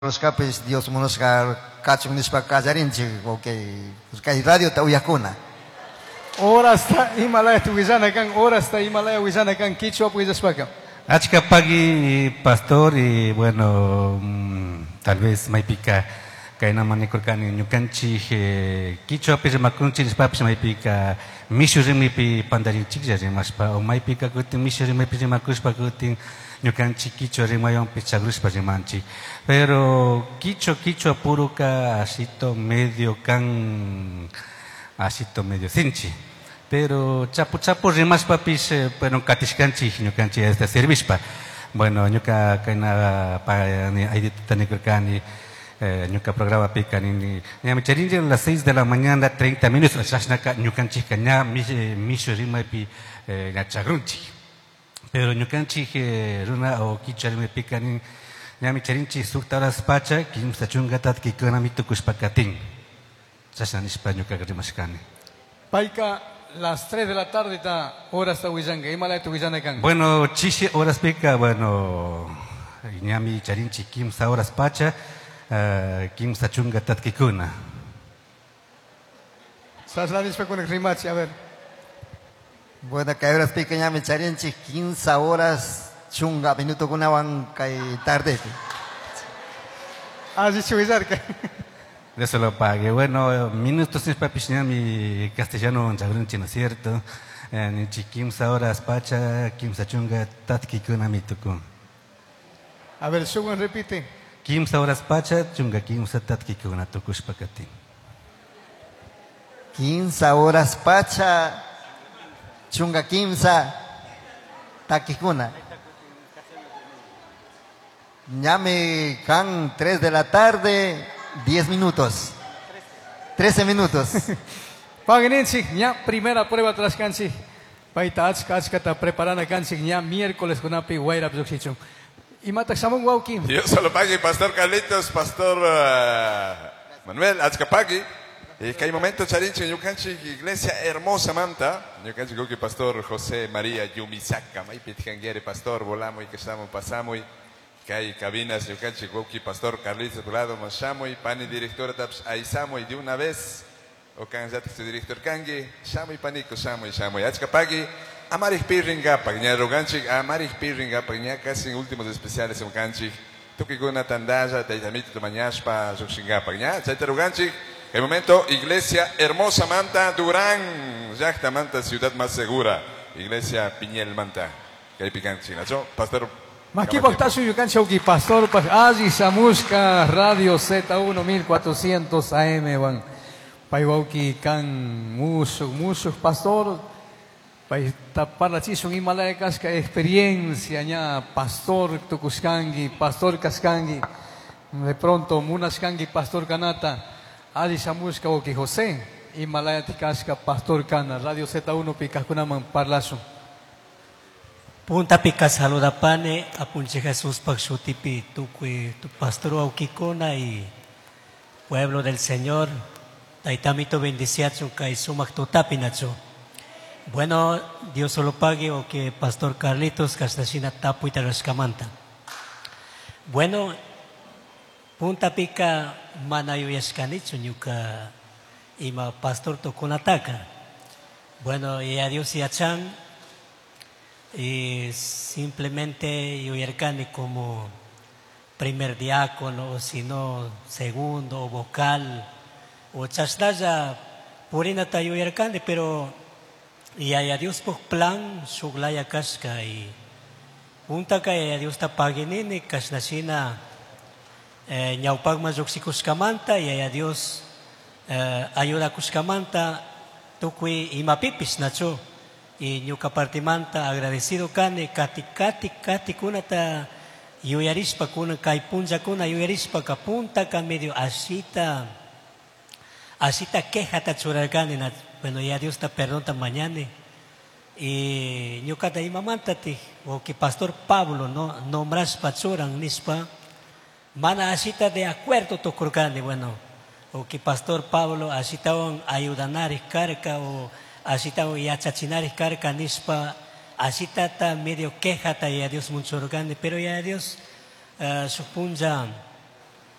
Capes Dios monoscar kachung nispa kajarinchi okay kay radio ta uyakuna. Ora está Himalaya tuwizana kan, ora está Himalaya wizana kan kichwa puizaspaka. Achka pagi pastor y bueno tal vez maipika kaina manikurkani nyukanchi kichwa pis makunchi spapis maipika mishuri mipi pandarin chikja maspa o maipika kutin mishuri mipi makuspa kutin nyukanchi kichwa rimayon pichagruspa rimanchi pero kichwa puruka asito medio kan asito medio cinchi pero chapu rimas papis pero katishkanchi nyukanchi este servispa bueno nyuka kaina pa aiditanikurkani nyuka programa pikani nyami charinje a las 6 de la mañana 30 minutos sasnaka nyukanchi kanya misho rima pi chagrunchi pero nyukanchi runa o kicharme pikani nyami charinchi suktaras pacha kim sachungatat kikana mitukuspakatin sasnanispa nyuka rimaskani Paika las 3 de la tarde ta hora está wizanga Himalaya tuwizana kan. Bueno chishi horas pika bueno nyami charinchi kim sa horas pacha kim sachungatat kikuna Saslanispa con rimachi a ver. Bueno, que ahora pequeña me charinchi 15 horas chunga minuto kuna wan kay tarde. Así chuizar que. de eso lo pague bueno minutos sin papis mi castellano en chagrunchi no es cierto ni chikim sa horas pacha kim sachungatat kikuna mitukun A ver, sugan repite. kim sa horas pacha chunga kim satat kikuna tukuspakatin 15 horas pacha chunga 15 takikuna. Llame can 3 de la tarde 10 minutos. 13 minutos. Paganensi, ya primera prueba tras cansi. Paita achka ta preparana cansi ya miércoles con api guaira psuxichun. Y mata samung waukim. Dios se lo pague, Pastor Carlitos, Pastor Manuel, Azcapagui. Y que hay momento, Charinchi, Yucanchi, Iglesia Hermosa Manta. Yucanchi, que Pastor José María Yumisaka, Maipitjangere, Pastor, volamos y que estamos, pasamos. Que hay cabinas, Yucanchi, que Pastor Carlitos, volado, Mashamo y Pani, directora Taps, Aizamo y de una vez. O Kanzat, su director Kangi, Shamo y Panico, Shamo y Shamo y Azcapagui. Amarich Pirringa, Pagña Roganchi, Amarich Pirringa, Pagña, casi en últimos especiales en Canchi. Tukiguna Tandaza, Taitamito Mañaspa, Zuxinga, Pagña, Zaita Roganchi. El momento, Iglesia Hermosa Manta, Durán, Yacta Manta, ciudad más segura. Iglesia Piñel Manta, que hay picanchi, ¿no? Pastor. Maki Baktasu Yucanchi Oki, Pastor Azi Samuska, Radio Z1 1400 AM, Juan. Paiwauki Kan, Musuk, Pastor. Para ti son Himalaya Casca experiencia ya Pastor Tucuscangi, Pastor Cascangi, de pronto Munascangi, Pastor Canata, Ali Samuska Oki José, Himalaya Ticasca, Pastor Cana, Radio Z1 Picascunaman Parlaso. Punta pica saluda pane, apunche Jesús Paxutipi, tu pastor Aukikona y pueblo del Señor, Taitamito bendiciacho, Kaisumak Tutapinacho. Bueno, Dios solo pague o que Pastor Carlitos Castachina Tapu y Tarascamanta. Bueno, punta pica manayo yascanicho ñuka ima Pastor Tokunataka. Bueno, y a Dios y a Chan y simplemente yo yercani como primer diácono o si no segundo o vocal o chasnaya purina tayo yercani, pero y a Dios por plan suglaya casca y punta que a Dios ta paginini kasnasina ñaupagma yoxikuskamanta y a Dios ayuda kuskamanta tukui imapipis nacho y ñuka partimanta agradecido kane kati kunata yuyarispa kuna kai punja kuna yuyarispa ka punta ka medio asita quejata churarkani na. Bueno, ya Dios te perdona mañana. Y yo cada imamantati, o que Pastor Pablo no nombras pachoran nispa, mana asita de acuerdo to kurkani, bueno, o que Pastor Pablo asita on ayudanari carca o asita on yachachinari carca nispa, asita ta medio quejata ya Dios mucho organe, pero ya Dios supunja